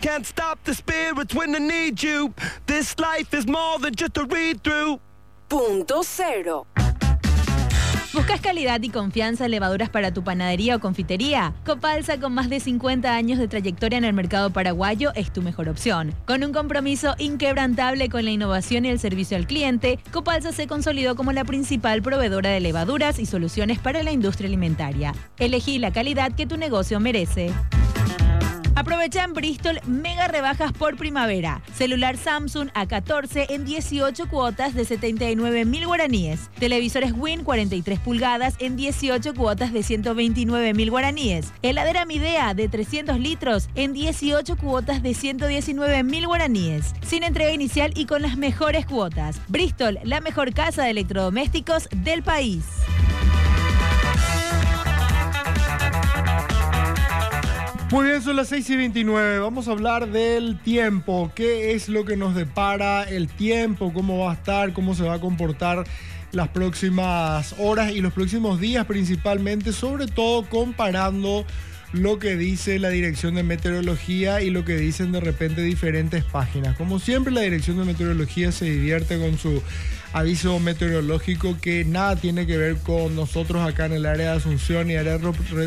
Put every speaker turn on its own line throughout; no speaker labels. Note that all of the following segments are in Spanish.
Can't stop the spirits when I need you. This life is more than just a read-through.
Punto cero.
¿Buscas calidad y confianza en levaduras para tu panadería o confitería? Copalsa, con más de 50 años de trayectoria en el mercado paraguayo, es tu mejor opción. Con un compromiso inquebrantable con la innovación y el servicio al cliente, Copalsa se consolidó como la principal proveedora de levaduras y soluciones para la industria alimentaria. Elegí la calidad que tu negocio merece. Aprovecha en Bristol mega rebajas por primavera. Celular Samsung A14 en 18 cuotas de 79.000 guaraníes. Televisores Win 43 pulgadas en 18 cuotas de 129.000 guaraníes. Heladera Midea de 300 litros en 18 cuotas de 119.000 guaraníes. Sin entrega inicial y con las mejores cuotas. Bristol, la mejor casa de electrodomésticos del país.
Muy bien, son las 6:29. Vamos a hablar del tiempo. ¿Qué es lo que nos depara el tiempo? ¿Cómo va a estar? ¿Cómo se va a comportar las próximas horas y los próximos días principalmente? Sobre todo comparando lo que dice la Dirección de Meteorología y lo que dicen de repente diferentes páginas. Como siempre, la Dirección de Meteorología se divierte con su aviso meteorológico que nada tiene que ver con nosotros acá en el área de Asunción y área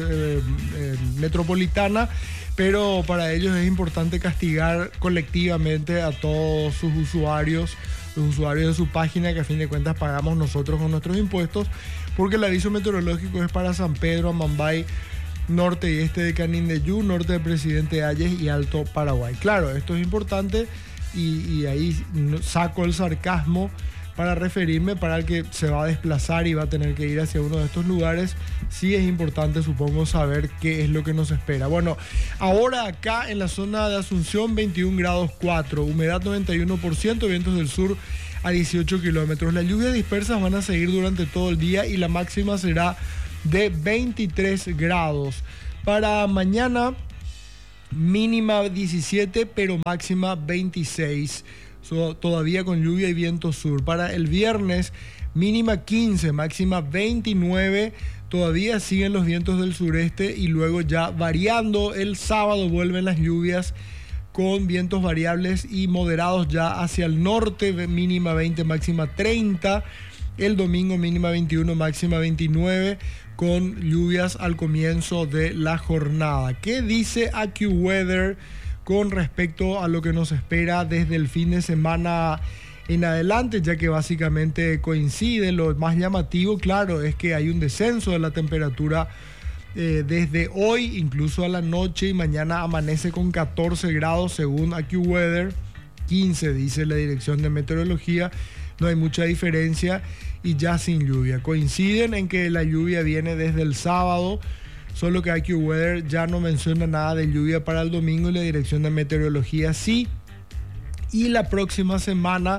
metropolitana, pero para ellos es importante castigar colectivamente a todos sus usuarios, los usuarios de su página, que a fin de cuentas pagamos nosotros con nuestros impuestos, porque el aviso meteorológico es para San Pedro, Amambay, norte y este de Canindeyú, norte de Presidente Hayes y Alto Paraguay. Claro, esto es importante y ahí saco el sarcasmo para referirme para el que se va a desplazar y va a tener que ir hacia uno de estos lugares. Sí es importante, supongo, saber qué es lo que nos espera. Bueno, ahora acá en la zona de Asunción, 21 grados 4, humedad 91%, vientos del sur a 18 kilómetros. Las lluvias dispersas van a seguir durante todo el día y la máxima será de 23 grados. Para mañana, mínima 17, pero máxima 26. Todavía con lluvia y viento sur. Para el viernes, mínima 15, máxima 29. Todavía siguen los vientos del sureste y luego ya variando. El sábado vuelven las lluvias con vientos variables y moderados ya hacia el norte, mínima 20, máxima 30. El domingo mínima 21, máxima 29, con lluvias al comienzo de la jornada. ¿Qué dice AccuWeather con respecto a lo que nos espera desde el fin de semana en adelante? Ya que básicamente coincide. Lo más llamativo, claro, es que hay un descenso de la temperatura desde hoy, incluso a la noche, y mañana amanece con 14 grados según AccuWeather, 15 dice la Dirección de Meteorología. No hay mucha diferencia y ya sin lluvia. Coinciden en que la lluvia viene desde el sábado, solo que AccuWeather ya no menciona nada de lluvia para el domingo y la Dirección de Meteorología sí. Y la próxima semana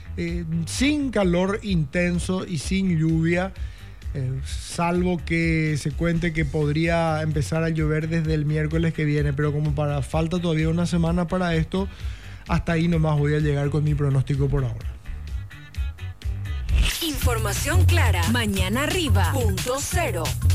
sin calor intenso y sin lluvia, salvo que se cuente que podría empezar a llover desde el miércoles que viene, pero como falta todavía una semana para esto, hasta ahí nomás voy a llegar con mi pronóstico por ahora.
Información clara. Mañana arriba. Punto cero.